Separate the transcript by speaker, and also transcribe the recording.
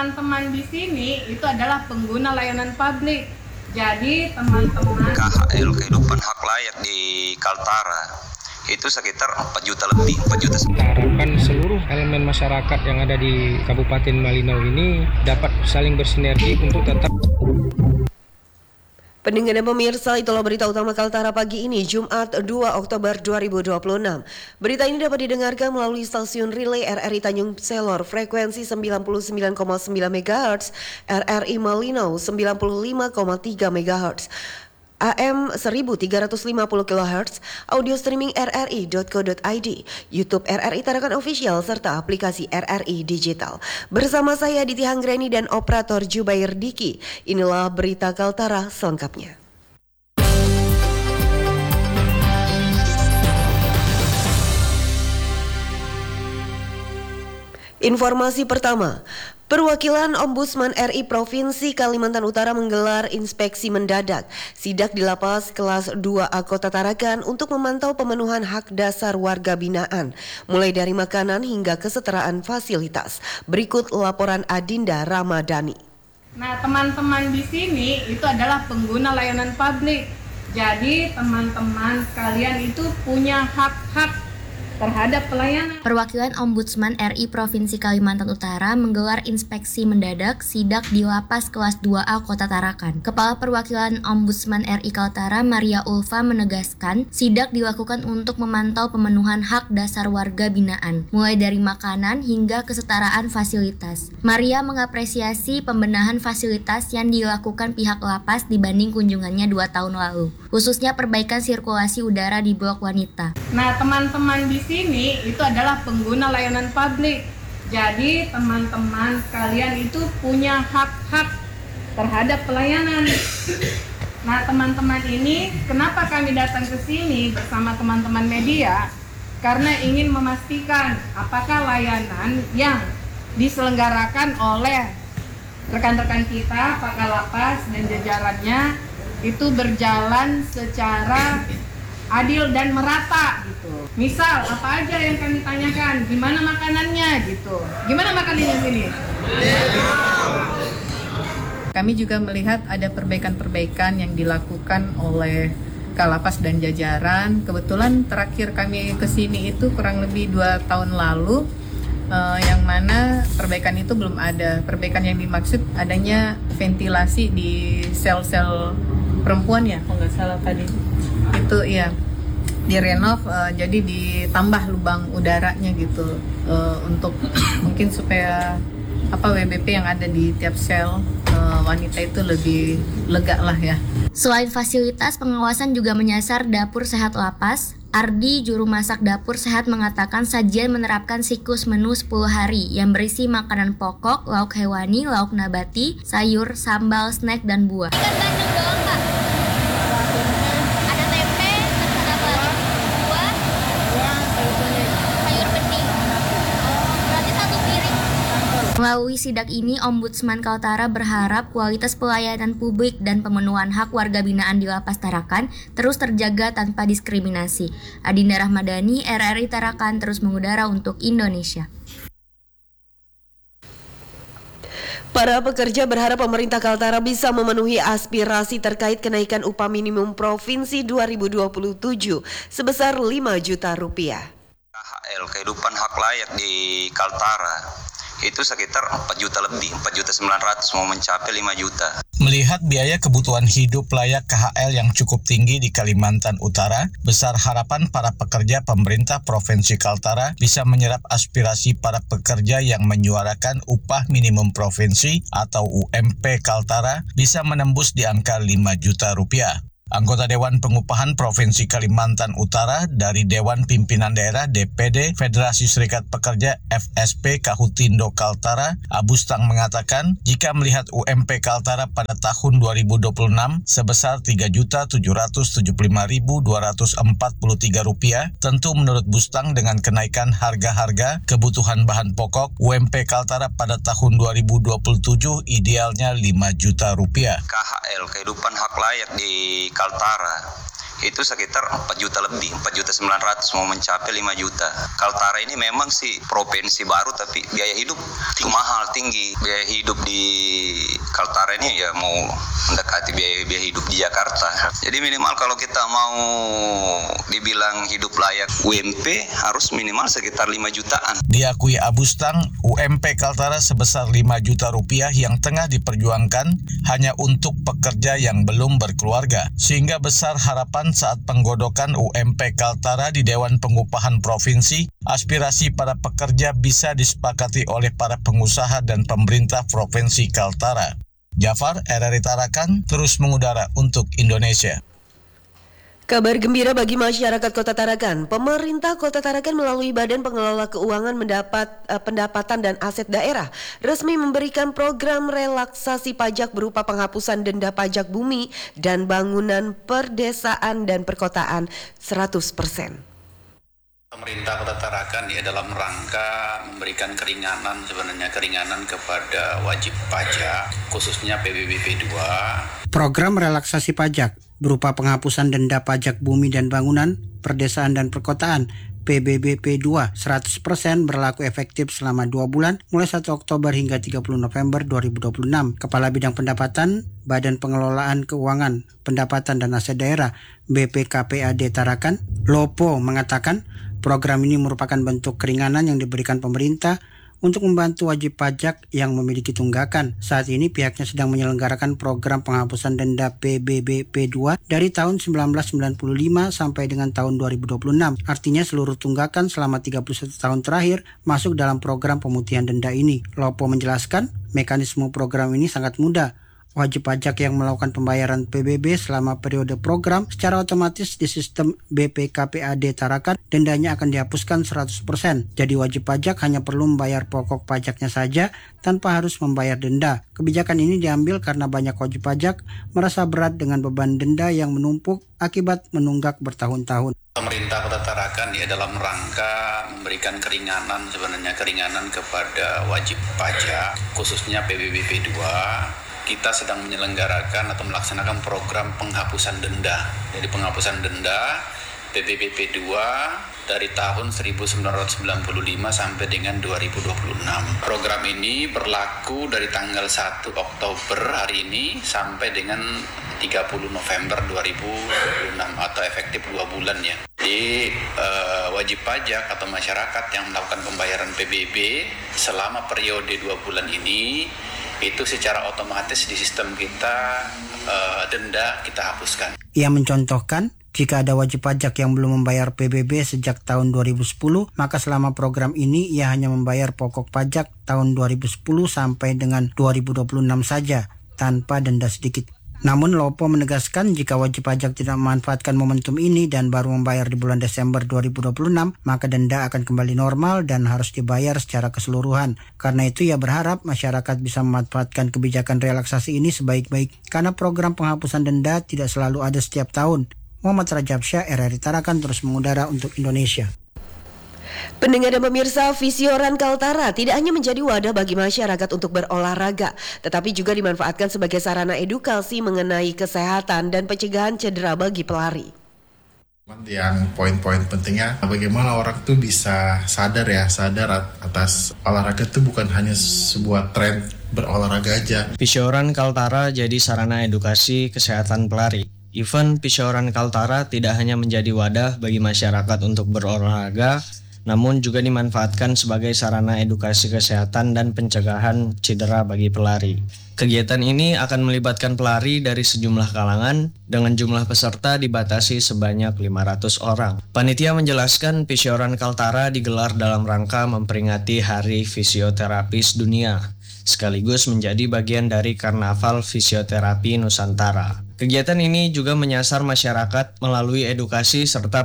Speaker 1: teman-teman di sini itu adalah pengguna layanan publik. Jadi teman-teman
Speaker 2: KHL kehidupan hak layak di Kaltara itu sekitar 4 juta lebih, 4 juta.
Speaker 3: Harapan seluruh elemen masyarakat yang ada di Kabupaten Malinau ini dapat saling bersinergi untuk tetap.
Speaker 4: Pendengar dan pemirsa, itulah berita utama Kaltara pagi ini, Jumat 2 Oktober 2026. Berita ini dapat didengarkan melalui stasiun relay RRI Tanjung Selor, frekuensi 99,9 MHz, RRI Malinau 95,3 MHz. AM 1350 kHz, audio streaming rri.co.id, YouTube RRI Tarakan Official, serta aplikasi RRI Digital. Bersama saya Diti Hanggreni dan operator Jubair Diki. Inilah berita Kaltara selengkapnya. Informasi pertama. Perwakilan Ombudsman RI Provinsi Kalimantan Utara menggelar inspeksi mendadak sidak di Lapas Kelas 2A Kota Tarakan untuk memantau pemenuhan hak dasar warga binaan, mulai dari makanan hingga kesetaraan fasilitas. Berikut laporan Adinda Ramadhani.
Speaker 1: Nah, teman-teman di sini itu adalah pengguna layanan publik. Jadi teman-teman sekalian itu punya hak-hak terhadap pelayanan.
Speaker 5: Perwakilan Ombudsman RI Provinsi Kalimantan Utara menggelar inspeksi mendadak sidak di Lapas Kelas 2A Kota Tarakan. Kepala Perwakilan Ombudsman RI Kaltara, Maria Ulfa, menegaskan sidak dilakukan untuk memantau pemenuhan hak dasar warga binaan, mulai dari makanan hingga kesetaraan fasilitas. Maria mengapresiasi pembenahan fasilitas yang dilakukan pihak lapas dibanding kunjungannya 2 tahun lalu, khususnya perbaikan sirkulasi udara di blok wanita.
Speaker 1: Nah, teman-teman di sini itu adalah pengguna layanan publik. Jadi teman-teman sekalian itu punya hak-hak terhadap pelayanan. Nah, teman-teman ini kenapa kami datang ke sini bersama teman-teman media? Karena ingin memastikan apakah layanan yang diselenggarakan oleh rekan-rekan kita, Pak Kalapas dan jajarannya itu berjalan secara adil dan merata gitu. Misal apa aja yang kami tanyakan, gimana makanannya gitu. Gimana makanannya sini? Kami juga melihat ada perbaikan-perbaikan yang dilakukan oleh Kalapas dan jajaran. Kebetulan terakhir kami kesini itu kurang lebih 2 tahun lalu, yang mana perbaikan itu belum ada. Perbaikan yang dimaksud adanya ventilasi di sel-sel perempuan ya, kalau nggak salah tadi. Itu ya direnov, jadi ditambah lubang udaranya gitu, untuk mungkin supaya WBP yang ada di tiap sel wanita itu lebih lega lah ya.
Speaker 5: Selain fasilitas, pengawasan juga menyasar dapur sehat lapas. Ardi, juru masak dapur sehat, mengatakan sajian menerapkan siklus menu 10 hari yang berisi makanan pokok, lauk hewani, lauk nabati, sayur, sambal, snack, dan buah.
Speaker 6: Ikan bandeng doang, Kak. Ada tempe, terus ada apa lagi? Buah, sayur bening. Berarti 1 piring.
Speaker 5: Melalui sidak ini, Ombudsman Kaltara berharap kualitas pelayanan publik dan pemenuhan hak warga binaan di Lapas Tarakan terus terjaga tanpa diskriminasi. Adinda Ramadhani, RRI Tarakan, terus mengudara untuk Indonesia.
Speaker 4: Para pekerja berharap pemerintah Kaltara bisa memenuhi aspirasi terkait kenaikan upah minimum provinsi 2027 sebesar 5 juta rupiah.
Speaker 2: KHL kehidupan hak layak di Kaltara itu sekitar 4 juta lebih, 4.900.000 mau mencapai 5 juta.
Speaker 7: Melihat biaya kebutuhan hidup layak KHL yang cukup tinggi di Kalimantan Utara, besar harapan para pekerja pemerintah Provinsi Kaltara bisa menyerap aspirasi para pekerja yang menyuarakan upah minimum provinsi atau UMP Kaltara bisa menembus di angka 5 juta rupiah. Anggota Dewan Pengupahan Provinsi Kalimantan Utara dari Dewan Pimpinan Daerah DPD Federasi Serikat Pekerja FSP Kahutindo Kaltara, Abustang, mengatakan jika melihat UMP Kaltara pada tahun 2026 sebesar Rp3.775.243, tentu menurut Bustang dengan kenaikan harga-harga kebutuhan bahan pokok, UMP Kaltara pada tahun 2027 idealnya 5 juta rupiah.
Speaker 2: KHL kehidupan hak layak di Kaltara itu sekitar 4 juta lebih, 4.900.000 mau mencapai 5 juta. Kaltara ini memang sih provinsi baru tapi biaya hidup mahal, tinggi. Biaya hidup di Kaltara ini ya mau mendekati biaya hidup di Jakarta. Jadi minimal kalau kita mau dibilang hidup layak UMP harus minimal sekitar 5 jutaan.
Speaker 7: Diakui Abustang, UMP Kaltara sebesar 5 juta rupiah yang tengah diperjuangkan hanya untuk pekerja yang belum berkeluarga. Sehingga besar harapan saat penggodokan UMP Kaltara di Dewan Pengupahan Provinsi, aspirasi para pekerja bisa disepakati oleh para pengusaha dan pemerintah Provinsi Kaltara. Jafar, RRI Tarakan, terus mengudara untuk Indonesia.
Speaker 4: Kabar gembira bagi masyarakat Kota Tarakan. Pemerintah Kota Tarakan melalui Badan Pengelola Keuangan Pendapatan dan Aset Daerah resmi memberikan program relaksasi pajak berupa penghapusan denda pajak bumi dan bangunan perdesaan dan perkotaan 100%.
Speaker 8: Pemerintah Kota Tarakan ya dalam rangka memberikan keringanan kepada wajib pajak khususnya PBBP 2.
Speaker 9: Program relaksasi pajak berupa penghapusan denda pajak bumi dan bangunan, perdesaan dan perkotaan PBBP 2 100% berlaku efektif selama 2 bulan mulai 1 Oktober hingga 30 November 2026. Kepala Bidang Pendapatan Badan Pengelolaan Keuangan Pendapatan dan Aset Daerah BPKPAD Tarakan, Lopo, mengatakan program ini merupakan bentuk keringanan yang diberikan pemerintah untuk membantu wajib pajak yang memiliki tunggakan. Saat ini pihaknya sedang menyelenggarakan program penghapusan denda PBBP 2 dari tahun 1995 sampai dengan tahun 2026. Artinya seluruh tunggakan selama 31 tahun terakhir masuk dalam program pemutihan denda ini. Lopo menjelaskan, mekanisme program ini sangat mudah. Wajib pajak yang melakukan pembayaran PBB selama periode program secara otomatis di sistem BPKPAD Tarakan dendanya akan dihapuskan 100%. Jadi wajib pajak hanya perlu membayar pokok pajaknya saja tanpa harus membayar denda. Kebijakan ini diambil karena banyak wajib pajak merasa berat dengan beban denda yang menumpuk akibat menunggak bertahun-tahun.
Speaker 8: Pemerintah Kota Tarakan ya dalam rangka memberikan keringanan kepada wajib pajak khususnya PBBP 2. Kita sedang menyelenggarakan atau melaksanakan program penghapusan denda. Jadi penghapusan denda PBBP 2 dari tahun 1995 sampai dengan 2026. Program ini berlaku dari tanggal 1 Oktober hari ini sampai dengan 30 November 2026 atau efektif 2 bulan ya. Jadi wajib pajak atau masyarakat yang melakukan pembayaran PBB selama periode 2 bulan ini itu secara otomatis di sistem kita denda kita hapuskan.
Speaker 9: Ia mencontohkan, jika ada wajib pajak yang belum membayar PBB sejak tahun 2010, maka selama program ini ia hanya membayar pokok pajak tahun 2010 sampai dengan 2026 saja, tanpa denda sedikit. Namun Lopo menegaskan jika wajib pajak tidak memanfaatkan momentum ini dan baru membayar di bulan Desember 2026, maka denda akan kembali normal dan harus dibayar secara keseluruhan. Karena itu ia berharap masyarakat bisa memanfaatkan kebijakan relaksasi ini sebaik-baik, karena program penghapusan denda tidak selalu ada setiap tahun. Muhammad Rajabsyah, RRI Tarakan, terus mengudara untuk Indonesia.
Speaker 4: Pendengar dan pemirsa, Visioran Kaltara tidak hanya menjadi wadah bagi masyarakat untuk berolahraga, tetapi juga dimanfaatkan sebagai sarana edukasi mengenai kesehatan dan pencegahan cedera bagi pelari.
Speaker 10: Yang poin-poin pentingnya, bagaimana orang tuh bisa sadar atas olahraga itu bukan hanya sebuah tren berolahraga aja.
Speaker 3: Visioran Kaltara jadi sarana edukasi kesehatan pelari. Event Visioran Kaltara tidak hanya menjadi wadah bagi masyarakat untuk berolahraga, namun juga dimanfaatkan sebagai sarana edukasi kesehatan dan pencegahan cedera bagi pelari. Kegiatan ini akan melibatkan pelari dari sejumlah kalangan dengan jumlah peserta dibatasi sebanyak 500 orang. Panitia menjelaskan Visioran Kaltara digelar dalam rangka memperingati Hari Fisioterapis Dunia, sekaligus menjadi bagian dari Karnaval Fisioterapi Nusantara. Kegiatan ini juga menyasar masyarakat melalui edukasi serta